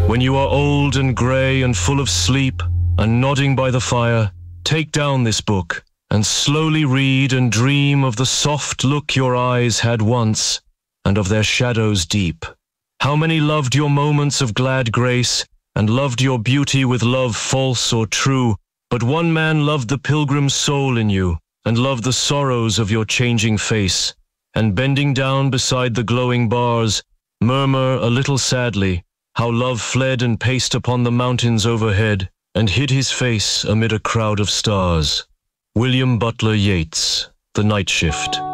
When you are old and grey and full of sleep and nodding by the fire, take down this book and slowly read and dream of the soft look your eyes had once and of their shadows deep. How many loved your moments of glad grace and loved your beauty with love false or true, but one man loved the pilgrim soul in you and loved the sorrows of your changing face, and bending down beside the glowing bars, murmur a little sadly how love fled and paced upon the mountains overhead and hid his face amid a crowd of stars. William Butler Yeats, The Night Shift.